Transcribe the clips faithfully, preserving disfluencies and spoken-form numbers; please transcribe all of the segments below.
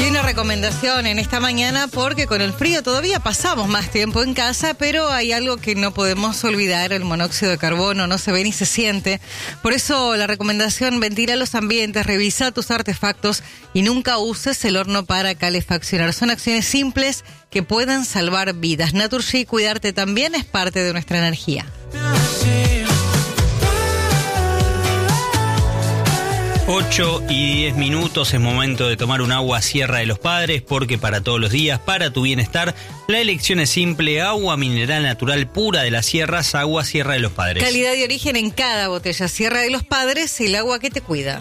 Y una recomendación en esta mañana, porque con el frío todavía pasamos más tiempo en casa, pero hay algo que no podemos olvidar: el monóxido de carbono no se ve ni se siente. Por eso la recomendación: ventila los ambientes, revisa tus artefactos y nunca uses el horno para calefaccionar. Son acciones simples que pueden salvar vidas. Naturgy, cuidarte también es parte de nuestra energía. ocho y diez minutos, es momento de tomar un agua Sierra de los Padres, porque para todos los días, para tu bienestar, la elección es simple: agua mineral natural pura de las sierras, agua Sierra de los Padres. Calidad y origen en cada botella. Sierra de los Padres, el agua que te cuida.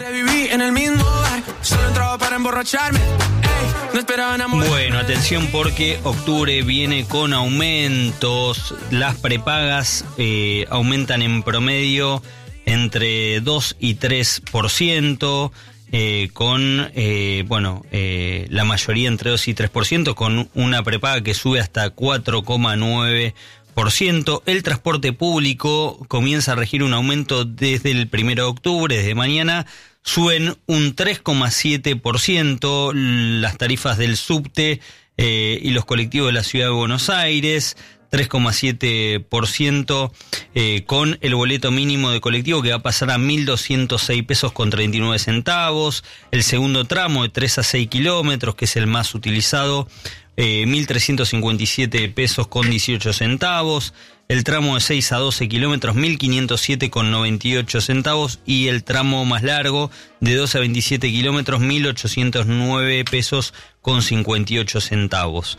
Bueno, atención, porque octubre viene con aumentos. Las prepagas eh, aumentan en promedio entre dos y tres por ciento, eh, con, eh, bueno, eh, la mayoría entre dos y tres por ciento, con una prepaga que sube hasta cuatro coma nueve por ciento. El transporte público comienza a regir un aumento desde el primero de octubre, desde mañana. Suben un tres coma siete por ciento las tarifas del subte eh, y los colectivos de la Ciudad de Buenos Aires. tres coma siete por ciento eh, con el boleto mínimo de colectivo, que va a pasar a mil doscientos seis pesos con treinta y nueve centavos. El segundo tramo de tres a seis kilómetros, que es el más utilizado, eh, mil trescientos cincuenta y siete pesos con dieciocho centavos. El tramo de seis a doce kilómetros, mil quinientos siete con noventa y ocho centavos. Y el tramo más largo, de doce a veintisiete kilómetros, mil ochocientos nueve pesos con cincuenta y ocho centavos.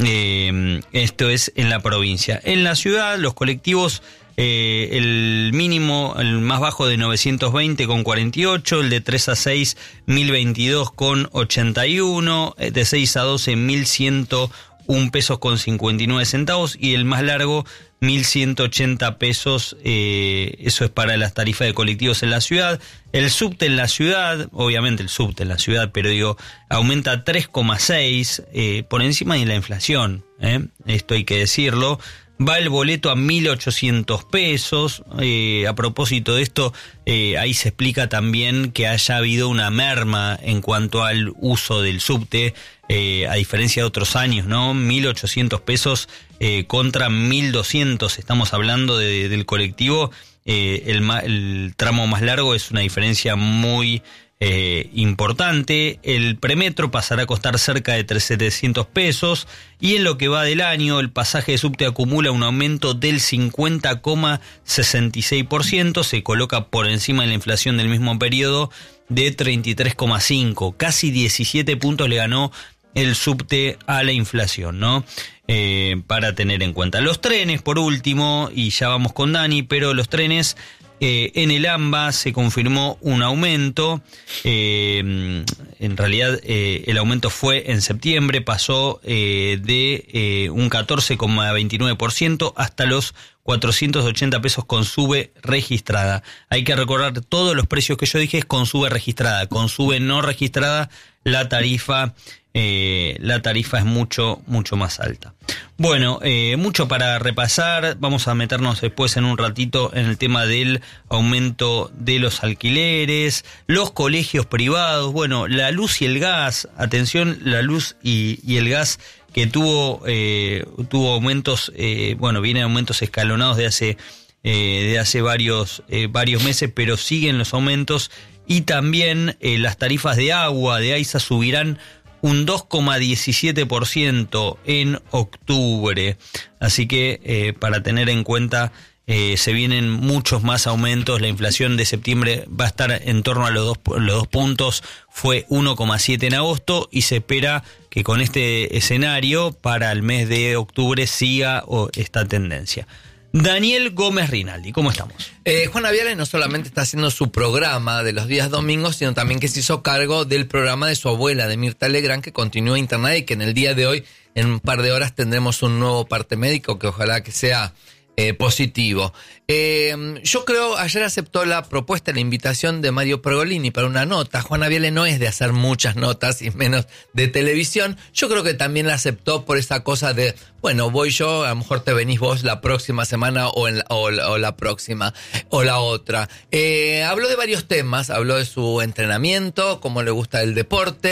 Eh, esto es en la provincia. En la ciudad, los colectivos, eh, el mínimo, el más bajo de novecientos veinte con cuarenta y ocho, el de tres a seis, mil veintidós con ochenta y uno, de seis a doce, mil ciento un pesos con cincuenta y nueve centavos, y el más largo, mil ciento ochenta pesos. Eh, eso es para las tarifas de colectivos en la ciudad. El subte en la ciudad, obviamente el subte en la ciudad, pero digo, aumenta tres coma seis, eh, por encima de la inflación, ¿eh? Esto hay que decirlo. Va el boleto a mil ochocientos pesos. Eh, a propósito de esto, eh, ahí se explica también que haya habido una merma en cuanto al uso del subte, eh, a diferencia de otros años, ¿no? mil ochocientos pesos eh, contra mil doscientos. Estamos hablando de, del colectivo. Eh, el, el tramo más largo es una diferencia muy Eh, importante. El premetro pasará a costar cerca de setecientos pesos, y en lo que va del año el pasaje de subte acumula un aumento del cincuenta coma sesenta y seis por ciento, se coloca por encima de la inflación del mismo periodo de treinta y tres coma cinco, casi diecisiete puntos le ganó el subte a la inflación, ¿no? Eh, para tener en cuenta. Los trenes, por último, y ya vamos con Dani, pero los trenes, Eh, en el AMBA se confirmó un aumento. Eh, en realidad eh, el aumento fue en septiembre, pasó eh, de eh, un catorce coma veintinueve por ciento hasta los cuatrocientos ochenta pesos con sube registrada. Hay que recordar, todos los precios que yo dije es con sube registrada. Con sube no registrada, la tarifa eh, la tarifa es mucho, mucho más alta. Bueno, eh, mucho para repasar. Vamos a meternos después en un ratito en el tema del aumento de los alquileres, los colegios privados, bueno, la luz y el gas. Atención, la luz y, y el gas, que tuvo eh, tuvo aumentos, eh, bueno, vienen aumentos escalonados de hace eh, de hace varios eh, varios meses, pero siguen los aumentos. Y también eh, las tarifas de agua de AISA subirán un dos coma diecisiete por ciento en octubre. Así que eh, para tener en cuenta, eh, se vienen muchos más aumentos. La inflación de septiembre va a estar en torno a los dos, los dos puntos, fue uno coma siete en agosto, y se espera que con este escenario para el mes de octubre siga esta tendencia. Daniel Gómez Rinaldi, ¿cómo estamos? Eh, Juana Viale no solamente está haciendo su programa de los días domingos, sino también que se hizo cargo del programa de su abuela, de Mirta Legrand, que continúa internada y que en el día de hoy, en un par de horas, tendremos un nuevo parte médico que ojalá que sea eh, positivo. Eh, yo creo, ayer aceptó la propuesta, la invitación de Mario Pergolini para una nota. Juana Viale no es de hacer muchas notas y menos de televisión. Yo creo que también la aceptó por esa cosa de, bueno, voy yo, a lo mejor te venís vos la próxima semana o, en la, o, la, o la próxima o la otra. Eh, habló de varios temas, habló de su entrenamiento, cómo le gusta el deporte,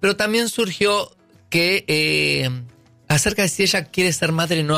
pero también surgió que eh, acerca de si ella quiere ser madre nueva.